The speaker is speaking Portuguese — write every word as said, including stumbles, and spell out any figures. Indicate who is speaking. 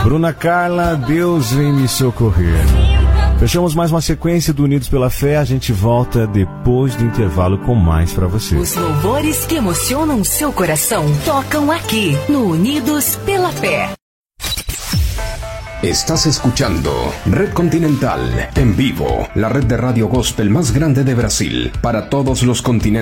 Speaker 1: Bruna Carla, Deus vem me socorrer. Fechamos mais uma sequência do Unidos pela Fé. A gente volta depois do intervalo com mais pra você.
Speaker 2: Os louvores que emocionam seu coração tocam aqui no Unidos pela Fé.
Speaker 3: Estás escuchando Red Continental en vivo, la red de radio gospel más grande de Brasil, para todos los continentes.